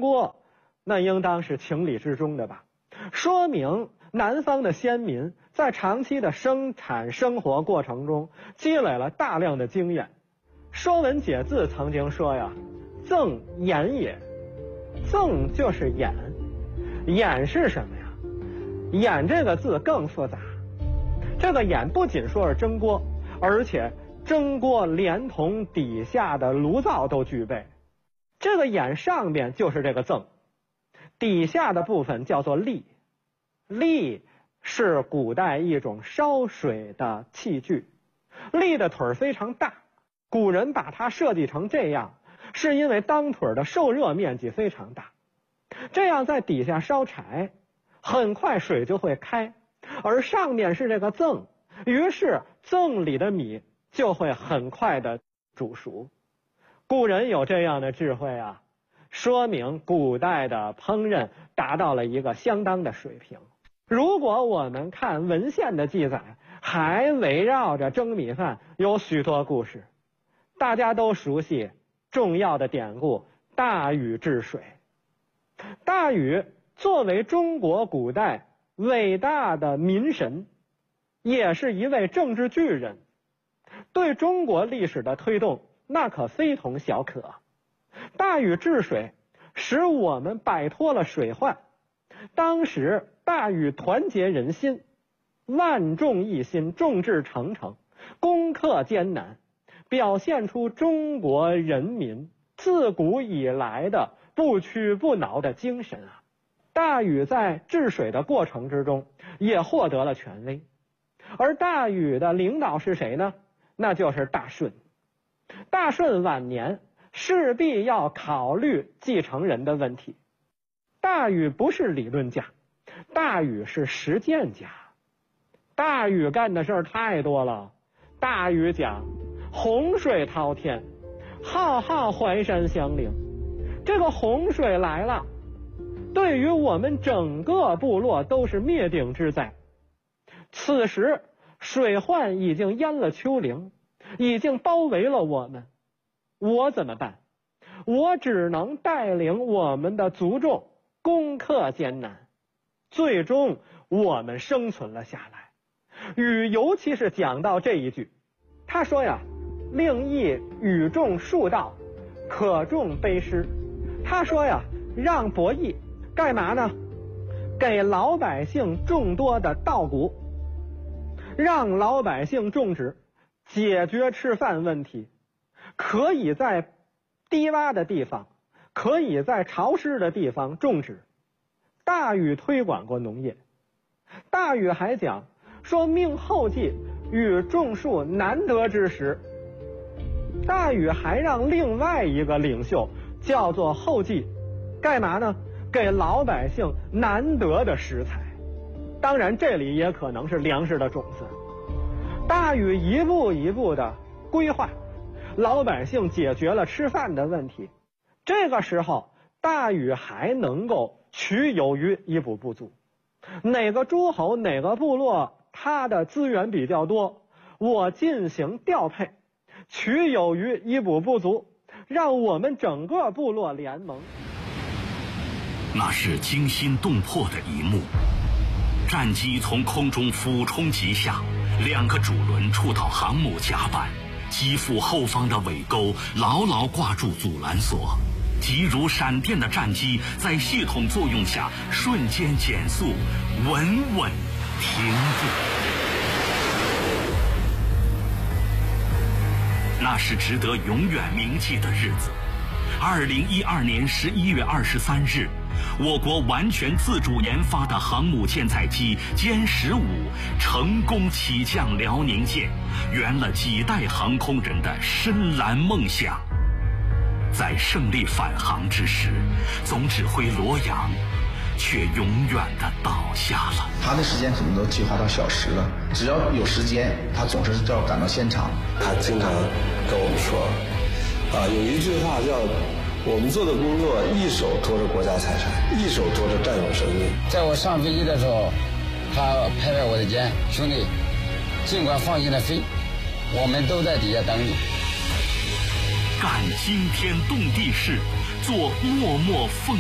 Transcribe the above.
锅，那应当是情理之中的吧？说明南方的先民在长期的生产生活过程中积累了大量的经验。《说文解字》曾经说呀：“赠眼也。”赠就是眼，眼是什么呀？眼这个字更复杂。这个眼不仅说是蒸锅，而且蒸锅连同底下的炉灶都具备。这个眼上面就是这个赠，底下的部分叫做砾。砾是古代一种烧水的器具，砾的腿非常大，古人把它设计成这样，是因为当腿的受热面积非常大，这样在底下烧柴，很快水就会开，而上面是这个赠，于是赠里的米就会很快的煮熟。古人有这样的智慧啊，说明古代的烹饪达到了一个相当的水平。如果我们看文献的记载，还围绕着蒸米饭有许多故事。大家都熟悉重要的典故大禹治水。大禹作为中国古代伟大的民神，也是一位政治巨人，对中国历史的推动那可非同小可。大禹治水使我们摆脱了水患。当时大禹团结人心，万众一心，众志成城，攻克艰难，表现出中国人民自古以来的不屈不挠的精神啊！大禹在治水的过程之中也获得了权威，而大禹的领导是谁呢？那就是大舜。大舜晚年势必要考虑继承人的问题。大禹不是理论家，大禹是实践家。大禹干的事儿太多了。大禹讲洪水滔天，浩浩淮山相邻。这个洪水来了，对于我们整个部落都是灭顶之灾。此时水患已经淹了丘陵，已经包围了我们，我怎么办？我只能带领我们的族众攻克艰难，最终我们生存了下来。禹尤其是讲到这一句，他说呀：“令益禹众数道，可众卑师。”他说呀，让伯益干嘛呢？给老百姓众多的稻谷，让老百姓种植，解决吃饭问题。可以在低洼的地方，可以在潮湿的地方种植。大禹推广过农业。大禹还讲说，命后继与种树难得之时。大禹还让另外一个领袖叫做后继，干嘛呢？给老百姓难得的食材。当然这里也可能是粮食的种子。大禹一步一步的规划，老百姓解决了吃饭的问题。这个时候大禹还能够取有余以补不足。哪个诸侯哪个部落他的资源比较多，我进行调配，取有余以补不足，让我们整个部落联盟。 那是惊心动魄的一幕。战机从空中俯冲急下，2个主轮触到航母甲板，机腹后方的尾钩牢牢挂住阻拦索，急如闪电的战机在系统作用下瞬间减速，稳稳停步。那是值得永远铭记的日子。2012年11月23日，我国完全自主研发的航母舰载机歼15成功起降辽宁舰，圆了几代航空人的深蓝梦想。在胜利返航之时，总指挥罗阳却永远地倒下了。 他的时间可能都计划到小时了，只要有时间，他总是要赶到现场。 他经常跟我们说，有一句话叫我们做的工作一手托着国家财产，一手托着战友生命。 在我上飞机的时候，他拍拍我的肩，兄弟，尽管放心的飞，我们都在底下等你。 干惊天动地事，做默默奉